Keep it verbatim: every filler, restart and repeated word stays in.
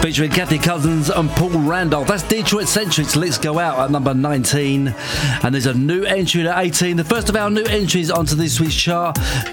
featuring Kathy Cousins and Paul Randolph. That's Detroit Centric's Let's Go Out at number nineteen. And there's a new entry at eighteen. The first of our new entries onto this week's chart.